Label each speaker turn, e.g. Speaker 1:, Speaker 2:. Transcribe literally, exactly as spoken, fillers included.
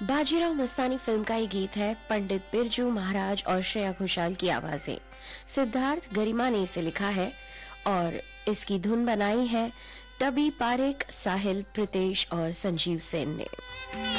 Speaker 1: Bajirao Mastani film का ये गीत है। पंडित बिरजू महाराज और श्रेया घोषाल की आवाजें। सिद्धार्थ गरिमा ने इसे लिखा है और इसकी धुन बनाई है टबी पारेख, साहिल प्रीतेश और संजीव सेन ने।